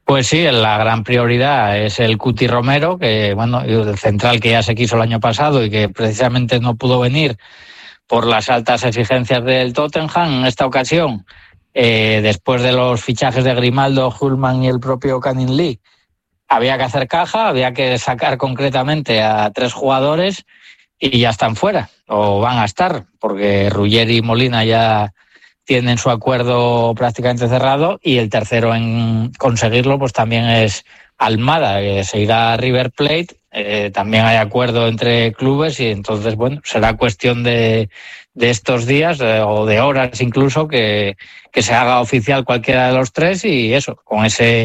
Pues sí, la gran prioridad es el Cuti Romero, que bueno, el central que ya se quiso el año pasado y que precisamente no pudo venir por las altas exigencias del Tottenham en esta ocasión. Después de los fichajes de Grimaldo, Hulman y el propio Canning Lee, había que hacer caja, había que sacar concretamente a 3 jugadores y ya están fuera, o van a estar, porque Ruggeri y Molina ya tienen su acuerdo prácticamente cerrado, y el tercero en conseguirlo pues también es Almada, que se irá a River Plate. También hay acuerdo entre clubes y entonces, bueno, será cuestión de estos días o de horas incluso que se haga oficial cualquiera de los 3, y eso, con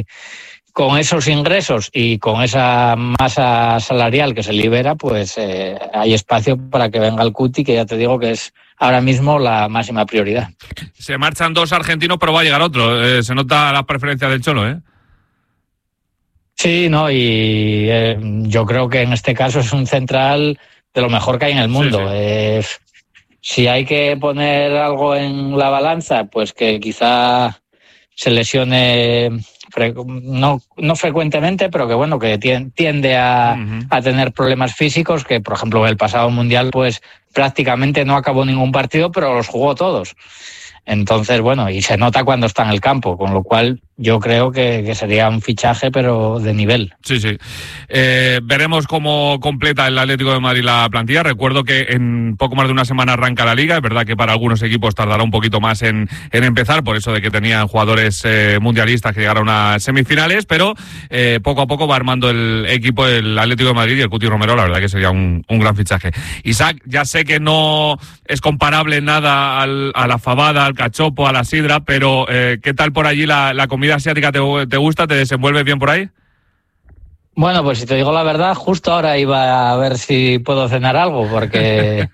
esos ingresos y con esa masa salarial que se libera, pues hay espacio para que venga el Cuti, que ya te digo que es ahora mismo la máxima prioridad. Se marchan 2 argentinos, pero va a llegar otro. Se nota la preferencia del Cholo, ¿eh? Sí, no, y yo creo que en este caso es un central de lo mejor que hay en el mundo. Sí. Si hay que poner algo en la balanza, pues que quizá se lesione no frecuentemente, pero que bueno, que tiende a tener problemas físicos, que por ejemplo el pasado mundial pues prácticamente no acabó ningún partido, pero los jugó todos. Entonces, bueno, y se nota cuando está en el campo, con lo cual yo creo que sería un fichaje, pero de nivel. Sí. Veremos cómo completa el Atlético de Madrid la plantilla. Recuerdo que en poco más de una semana arranca la Liga. Es verdad que para algunos equipos tardará un poquito más en empezar, por eso de que tenían jugadores mundialistas que llegaron a semifinales, pero poco a poco va armando el equipo del Atlético de Madrid, y el Cuti Romero, la verdad que sería un gran fichaje. Isaac, ya sé que no es comparable nada a la fabada, al cachopo, a la sidra, pero ¿qué tal por allí la comida asiática? ¿Te gusta? ¿Te desenvuelves bien por ahí? Bueno, pues si te digo la verdad, justo ahora iba a ver si puedo cenar algo, porque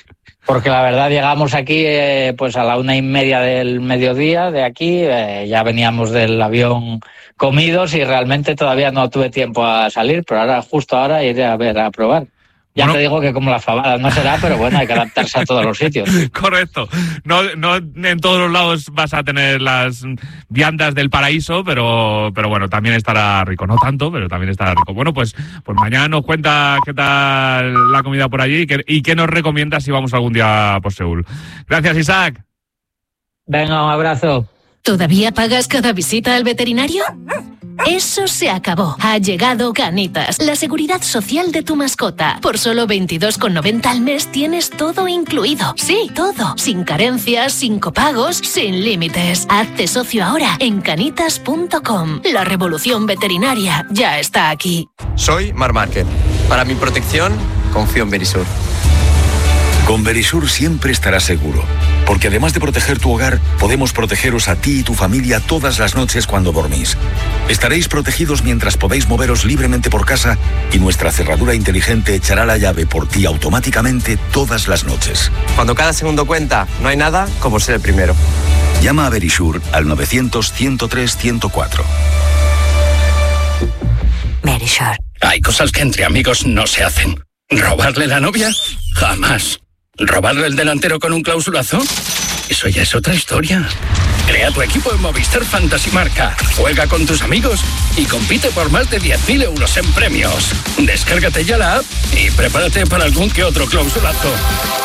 la verdad llegamos aquí pues a la 1:30 del mediodía de aquí, ya veníamos del avión comidos y realmente todavía no tuve tiempo a salir, pero justo ahora iré a probar. Ya te digo que como la fabada no será, pero bueno, hay que adaptarse a todos los sitios. Correcto. No en todos los lados vas a tener las viandas del paraíso, pero bueno, también estará rico. No tanto, pero también estará rico. Bueno, pues mañana nos cuenta qué tal la comida por allí y qué nos recomiendas si vamos algún día por Seúl. Gracias, Isaac. Venga, un abrazo. ¿Todavía pagas cada visita al veterinario? Eso se acabó. Ha llegado Canitas, la seguridad social de tu mascota. Por solo 22,90 al mes tienes todo incluido. Sí, todo. Sin carencias, sin copagos, sin límites. Hazte socio ahora en canitas.com. La revolución veterinaria ya está aquí. Soy Marc Márquez. Para mi protección, confío en Verisur. Con Verisur siempre estarás seguro, porque además de proteger tu hogar, podemos protegeros a ti y tu familia todas las noches cuando dormís. Estaréis protegidos mientras podéis moveros libremente por casa, y nuestra cerradura inteligente echará la llave por ti automáticamente todas las noches. Cuando cada segundo cuenta, no hay nada como ser el primero. Llama a Verisur al 900-103-104. Verisur. Hay cosas que entre amigos no se hacen. ¿Robarle la novia? Jamás. ¿Robarle el delantero con un clausulazo? Eso ya es otra historia. Crea tu equipo en Movistar Fantasy Marca. Juega con tus amigos y compite por más de 10.000 euros en premios. Descárgate ya la app y prepárate para algún que otro clausulazo.